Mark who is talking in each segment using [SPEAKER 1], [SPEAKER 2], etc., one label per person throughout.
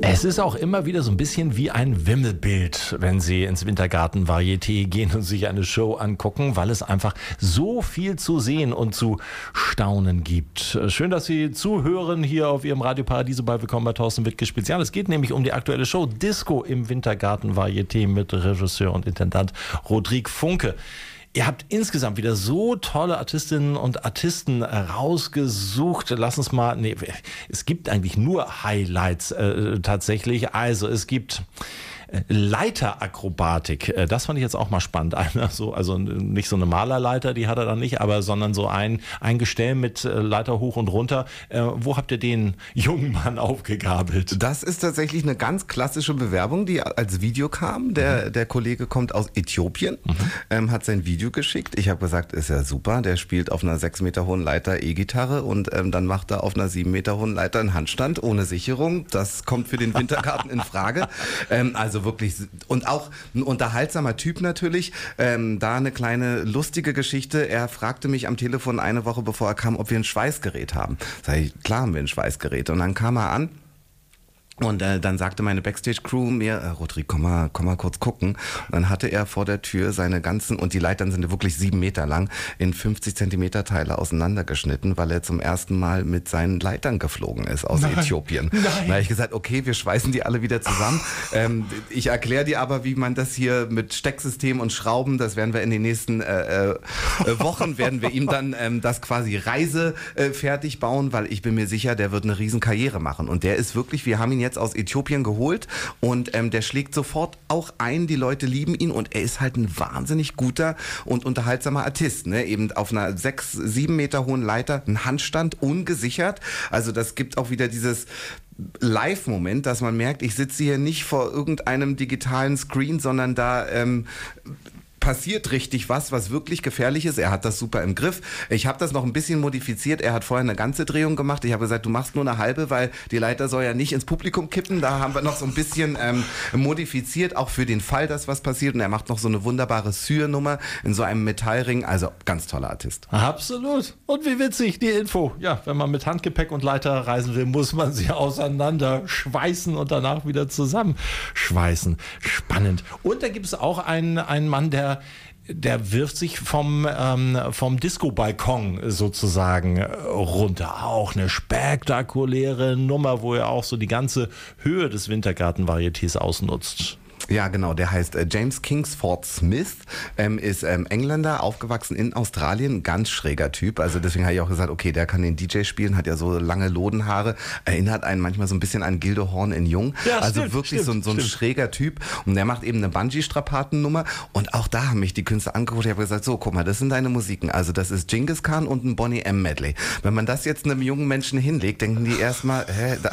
[SPEAKER 1] Es ist auch immer wieder so ein bisschen wie ein Wimmelbild, wenn Sie ins Wintergarten Varieté gehen und sich eine Show angucken, weil es einfach so viel zu sehen und zu staunen gibt. Schön, dass Sie zuhören hier auf Ihrem Radio Paradiso bei Willkommen bei Thorsten Wittke Spezial. Es geht nämlich um die aktuelle Show Disco im Wintergarten Varieté mit Regisseur und Intendant Rodrigue Funke. Ihr habt insgesamt wieder so tolle Artistinnen und Artisten rausgesucht. Lass uns mal, es gibt eigentlich nur Highlights tatsächlich. Also es gibt Leiterakrobatik, das fand ich jetzt auch mal spannend. Also nicht so eine Malerleiter, die hat er dann nicht, aber sondern so ein Gestell mit Leiter hoch und runter. Wo habt ihr den jungen Mann aufgegabelt?
[SPEAKER 2] Das ist tatsächlich eine ganz klassische Bewerbung, die als Video kam. Der Kollege kommt aus Äthiopien, hat sein Video geschickt. Ich habe gesagt, ist ja super, der spielt auf einer 6 Meter hohen Leiter E-Gitarre und dann macht er auf einer 7 Meter hohen Leiter einen Handstand ohne Sicherung. Das kommt für den Wintergarten in Frage. Also wirklich, und auch ein unterhaltsamer Typ natürlich. Da eine kleine lustige Geschichte. Er fragte mich am Telefon eine Woche bevor er kam, ob wir ein Schweißgerät haben. Sag ich, klar haben wir ein Schweißgerät. Und dann kam er an. Und dann sagte meine Backstage-Crew mir, Rodrigue, komm mal kurz gucken. Und dann hatte er vor der Tür seine ganzen, und die Leitern sind wirklich 7 Meter lang, in 50 Zentimeter Teile auseinandergeschnitten, weil er zum ersten Mal mit seinen Leitern geflogen ist aus Äthiopien. Da habe ich gesagt, okay, wir schweißen die alle wieder zusammen. Ich erkläre dir aber, wie man das hier mit Stecksystem und Schrauben, das werden wir in den nächsten Wochen, werden wir ihm dann das quasi reisefertig bauen, weil ich bin mir sicher, der wird eine riesen Karriere machen. Und der ist wirklich, wir haben ihn jetzt aus Äthiopien geholt und der schlägt sofort auch ein, die Leute lieben ihn und er ist halt ein wahnsinnig guter und unterhaltsamer Artist, ne? Eben auf einer 6, 7 Meter hohen Leiter, ein Handstand, ungesichert, also das gibt auch wieder dieses Live-Moment, dass man merkt, ich sitze hier nicht vor irgendeinem digitalen Screen, sondern da passiert richtig was wirklich gefährlich ist. Er hat das super im Griff. Ich habe das noch ein bisschen modifiziert. Er hat vorher eine ganze Drehung gemacht. Ich habe gesagt, du machst nur eine halbe, weil die Leiter soll ja nicht ins Publikum kippen. Da haben wir noch so ein bisschen modifiziert, auch für den Fall, dass was passiert. Und er macht noch so eine wunderbare Sür-Nummer in so einem Metallring. Also ganz toller Artist.
[SPEAKER 1] Absolut. Und wie witzig, die Info. Ja, wenn man mit Handgepäck und Leiter reisen will, muss man sie auseinander schweißen und danach wieder zusammenschweißen. Spannend. Und da gibt es auch einen Mann, der wirft sich vom Disco-Balkon sozusagen runter. Auch eine spektakuläre Nummer, wo er auch so die ganze Höhe des Wintergarten-Varietés ausnutzt.
[SPEAKER 2] Ja, genau, der heißt James Kingsford Smith, ist Engländer, aufgewachsen in Australien, ganz schräger Typ, also deswegen habe ich auch gesagt, okay, der kann den DJ spielen, hat ja so lange Lodenhaare, erinnert einen manchmal so ein bisschen an Gildehorn in Jung, ja, also stimmt, wirklich so ein schräger Typ und der macht eben eine Bungee-Strapatennummer und auch da haben mich die Künstler angeguckt, ich habe gesagt, so, guck mal, das sind deine Musiken, also das ist Genghis Khan und ein Boney M. Medley. Wenn man das jetzt einem jungen Menschen hinlegt, denken die erstmal,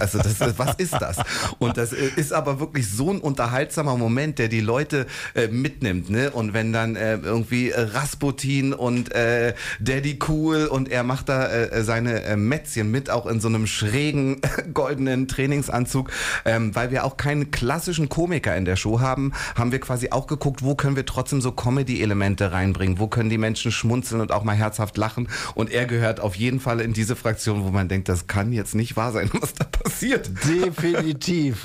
[SPEAKER 2] was ist das? Und das ist aber wirklich so ein unterhaltsamer Moment, der die Leute mitnimmt, ne? Und wenn dann irgendwie Rasputin und Daddy Cool und er macht da seine Mätzchen mit, auch in so einem schrägen goldenen Trainingsanzug, weil wir auch keinen klassischen Komiker in der Show haben, haben wir quasi auch geguckt, wo können wir trotzdem so Comedy-Elemente reinbringen, wo können die Menschen schmunzeln und auch mal herzhaft lachen und er gehört auf jeden Fall in diese Fraktion, wo man denkt, das kann jetzt nicht wahr sein, was da passiert.
[SPEAKER 1] Definitiv.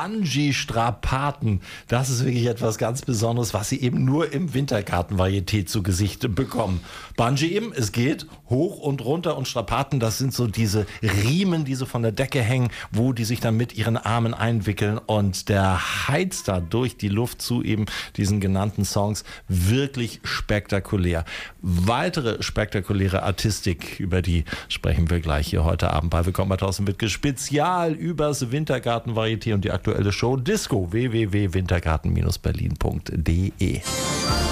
[SPEAKER 1] Bungee-Strapaten. Das ist wirklich etwas ganz Besonderes, was Sie eben nur im Wintergarten-Varieté zu Gesicht bekommen. Bungee eben, es geht hoch und runter und Strapaten, das sind so diese Riemen, die so von der Decke hängen, wo die sich dann mit ihren Armen einwickeln und der heizt da durch die Luft zu eben diesen genannten Songs. Wirklich spektakulär. Weitere spektakuläre Artistik, über die sprechen wir gleich hier heute Abend bei Willkommen bei Thorsten Wittke Spezial übers Wintergarten-Varieté und die aktuelle Show Disco www.wintergarten-berlin.de.